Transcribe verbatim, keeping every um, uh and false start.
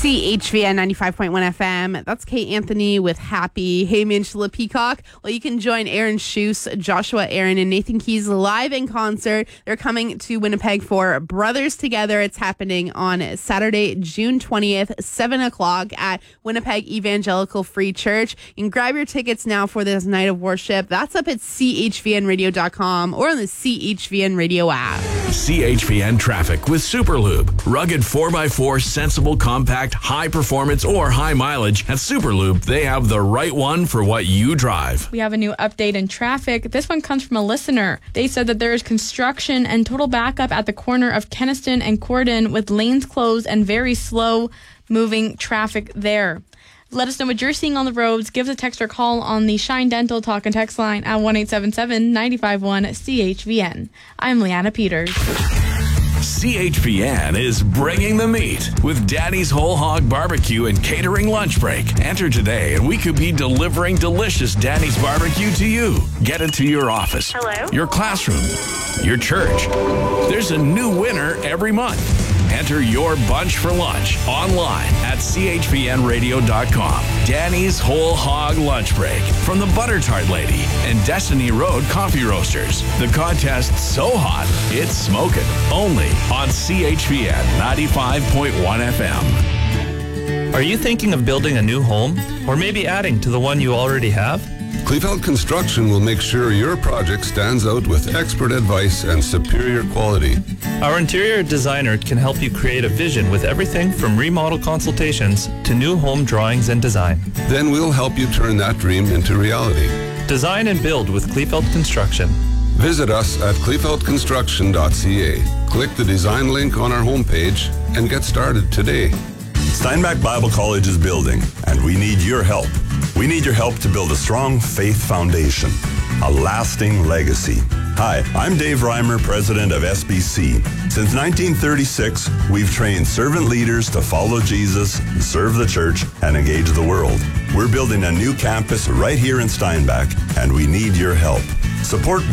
C H V N ninety-five point one F M. That's Kate Anthony with Happy. Hey, Angela Peacock. Well, you can join Aaron Schuss, Joshua Aaron, and Nathan Keys live in concert. They're coming to Winnipeg for Brothers Together. It's happening on Saturday, June twentieth, seven o'clock at Winnipeg Evangelical Free Church. You can grab your tickets now for this night of worship. That's up at C H V N radio dot com or on the C H V N Radio app. C H V N Traffic with Superlube. Rugged four by four, sensible, compact, high performance, or high mileage. At Superlube, they have the right one for what you drive. We have a new update in traffic. This one comes from a listener. They said that there is construction and total backup at the corner of Kenaston and Corden with lanes closed and very slow moving traffic there. Let us know what you're seeing on the roads. Give us a text or call on the Shine Dental Talk and Text line at one eight seven seven, nine five one, C H V N. I'm Leanna Peters. C H V N is bringing the meat with Daddy's Whole Hog Barbecue and Catering Lunch Break. Enter today and we could be delivering delicious Daddy's Barbecue to you. Get it to your office, Hello? your classroom, your church. There's a new winner every month. Enter your bunch for lunch online at C H V N radio dot com. Danny's Whole Hog Lunch Break from the Butter Tart Lady and Destiny Road Coffee Roasters. The contest's so hot, it's smoking. Only on C H V N ninety-five point one F M. Are you thinking of building a new home or maybe adding to the one you already have? Kleefeld Construction will make sure your project stands out with expert advice and superior quality. Our interior designer can help you create a vision with everything from remodel consultations to new home drawings and design. Then we'll help you turn that dream into reality. Design and build with Kleefeld Construction. Visit us at kleefeld construction dot c a. Click the design link on our homepage and get started today. Steinbach Bible College is building, and we need your help. We need your help to build a strong faith foundation, a lasting legacy. Hi, I'm Dave Reimer, president of S B C. Since nineteen thirty-six, we've trained servant leaders to follow Jesus, serve the church, and engage the world. We're building a new campus right here in Steinbach, and we need your help. Support